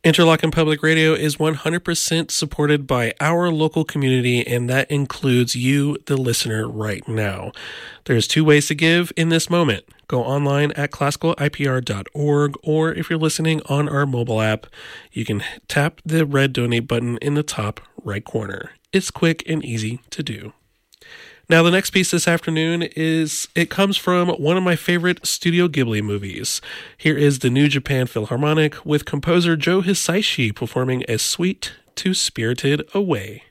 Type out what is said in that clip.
Interlochen Public Radio is 100% supported by our local community, and that includes you, the listener, right now. There's two ways to give in this moment. Go online at classicalipr.org, or if you're listening on our mobile app, you can tap the red donate button in the top right corner. It's quick and easy to do. Now, the next piece this afternoon it comes from one of my favorite Studio Ghibli movies. Here is the New Japan Philharmonic with composer Joe Hisaishi performing A Sweet Too Spirited Away.